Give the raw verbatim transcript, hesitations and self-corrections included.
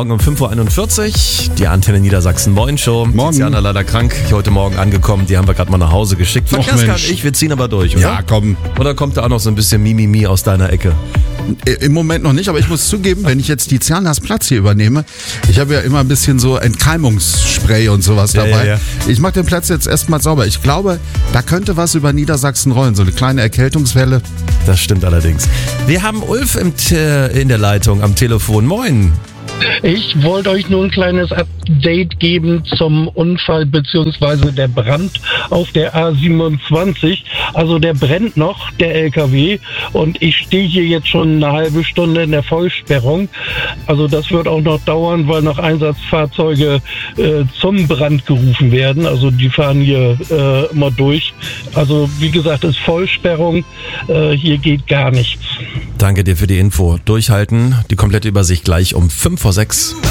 Morgen um fünf Uhr einundvierzig. Die Antenne Niedersachsen Moin Show. Morgen. Tiziana leider krank, heute Morgen angekommen. Die haben wir gerade mal nach Hause geschickt. Och, Verkehrsgarten Mensch. ich, wir ziehen aber durch, oder? Ja, komm. Oder kommt da auch noch so ein bisschen Mimimi aus deiner Ecke? Im Moment noch nicht, aber ich muss zugeben, wenn ich jetzt die Tizianas Platz hier übernehme, ich habe ja immer ein bisschen so Entkeimungsspray und sowas Ja, dabei. ja, ja. Ich mache den Platz jetzt erstmal sauber. Ich glaube, da könnte was über Niedersachsen rollen, so eine kleine Erkältungswelle. Das stimmt allerdings. Wir haben Ulf im T- in der Leitung am Telefon. Moin. Ich wollte euch nur ein kleines Update geben zum Unfall bzw. der Brand auf der A siebenundzwanzig. Also der brennt noch, der L K W, und ich stehe hier jetzt schon eine halbe Stunde in der Vollsperrung. Also das wird auch noch dauern, weil noch Einsatzfahrzeuge äh, zum Brand gerufen werden. Also die fahren hier äh, immer durch. Also wie gesagt, es ist Vollsperrung. Äh, hier geht gar nichts. Danke dir für die Info. Durchhalten. Die komplette Übersicht gleich um fünf vor sechs.